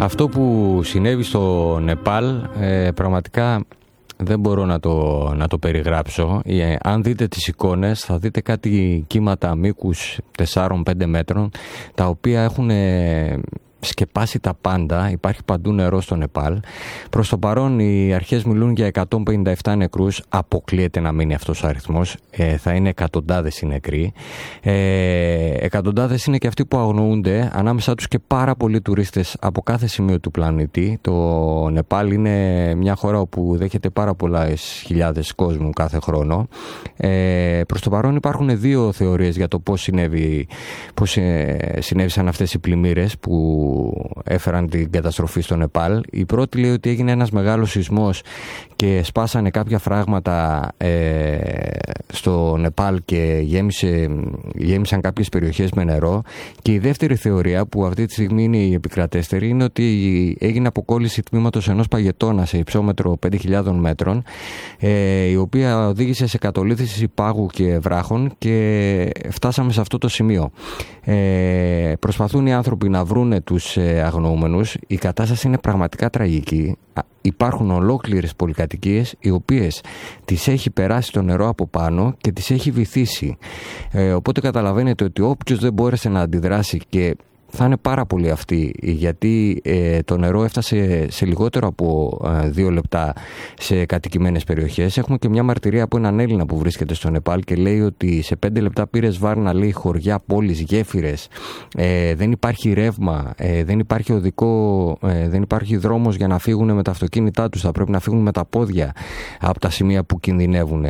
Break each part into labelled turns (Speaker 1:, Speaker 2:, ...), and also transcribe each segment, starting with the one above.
Speaker 1: Αυτό που συνέβη στο Νεπάλ πραγματικά δεν μπορώ να το περιγράψω. Αν δείτε τις εικόνες θα δείτε κάτι κύματα μήκους 4-5 μέτρων, τα οποία έχουν σκεπάσει τα πάντα. Υπάρχει παντού νερό στο Νεπάλ. Προς το παρόν οι αρχές μιλούν για 157 νεκρούς. Αποκλείεται να μείνει αυτός ο αριθμός. Θα είναι εκατοντάδες οι νεκροί. Εκατοντάδες είναι και αυτοί που αγνοούνται, ανάμεσά τους και πάρα πολλοί τουρίστες από κάθε σημείο του πλανήτη. Το Νεπάλ είναι μια χώρα όπου δέχεται πάρα πολλές χιλιάδες κόσμου κάθε χρόνο. Προς το παρόν υπάρχουν δύο θεωρίες για το πώς συνέβησαν αυτές οι πλημμύρες που έφεραν την καταστροφή στο Νεπάλ. Η πρώτη λέει ότι έγινε ένας μεγάλος σεισμός και σπάσανε κάποια φράγματα στο Νεπάλ και γέμισαν κάποιες περιοχές με νερό. Και η δεύτερη θεωρία, που αυτή τη στιγμή είναι η επικρατέστερη, είναι ότι έγινε αποκόλληση τμήματος ενός παγετώνα σε υψόμετρο 5.000 μέτρων, η οποία οδήγησε σε κατολίθηση πάγου και βράχων, και φτάσαμε σε αυτό το σημείο. Προσπαθούν οι άνθρωποι να βρούνε τους αγνοούμενους. Η κατάσταση είναι πραγματικά τραγική. Υπάρχουν ολόκληρες πολυκατοικίες οι οποίες τις έχει περάσει το νερό από πάνω και τις έχει βυθίσει. Οπότε καταλαβαίνετε ότι όποιος δεν μπόρεσε να αντιδράσει, και θα είναι πάρα πολλοί αυτοί, γιατί το νερό έφτασε σε λιγότερο από 2 λεπτά σε κατοικημένες περιοχές. Έχουμε και μια μαρτυρία από έναν Έλληνα που βρίσκεται στο Νεπάλ και λέει ότι σε 5 λεπτά πήρε Βάρνα, λέει, χωριά, πόλεις, γέφυρες. Δεν υπάρχει ρεύμα, δεν υπάρχει οδικό, δεν υπάρχει δρόμος για να φύγουν με τα αυτοκίνητά τους. Θα πρέπει να φύγουν με τα πόδια από τα σημεία που κινδυνεύουν.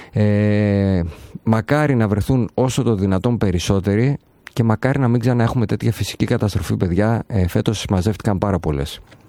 Speaker 1: Μακάρι να βρεθούν όσο το δυνατόν περισσότεροι. Και μακάρι να μην ξανά έχουμε τέτοια φυσική καταστροφή, παιδιά. Φέτος μαζεύτηκαν πάρα πολλές.